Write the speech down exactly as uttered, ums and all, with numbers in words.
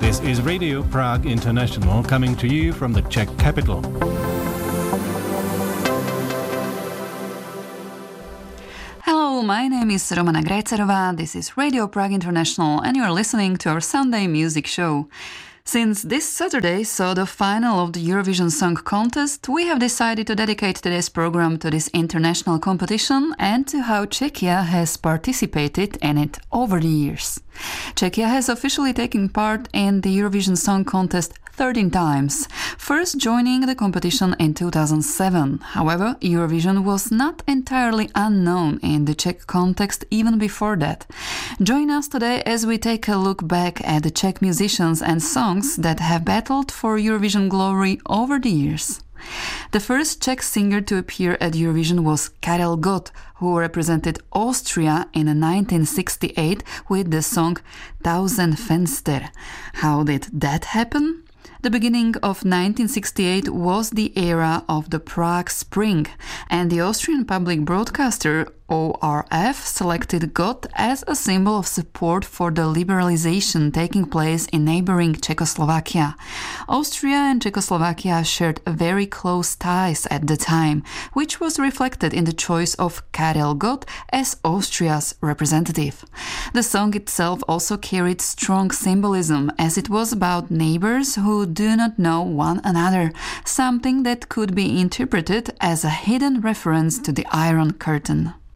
This is Radio Prague International coming to you from the Czech capital. Hello, my name is Romana Grajcerova, this is Radio Prague International and you're listening to our Sunday music show. Since this Saturday saw the final of the Eurovision Song Contest, we have decided to dedicate today's program to this international competition and to how Czechia has participated in it over the years. Czechia has officially taken part in the Eurovision Song Contest thirteen times, first joining the competition in two thousand seven. However, Eurovision was not entirely unknown in the Czech context even before that. Join us today as we take a look back at the Czech musicians and songs that have battled for Eurovision glory over the years. The first Czech singer to appear at Eurovision was Karel Gott, who represented Austria in nineteen sixty-eight with the song Tausend Fenster. How did that happen? The beginning of nineteen sixty-eight was the era of the Prague Spring, and the Austrian public broadcaster O R F selected Gott as a symbol of support for the liberalization taking place in neighboring Czechoslovakia. Austria and Czechoslovakia shared very close ties at the time, which was reflected in the choice of Karel Gott as Austria's representative. The song itself also carried strong symbolism, as it was about neighbors who do not know one another, something that could be interpreted as a hidden reference to the Iron Curtain.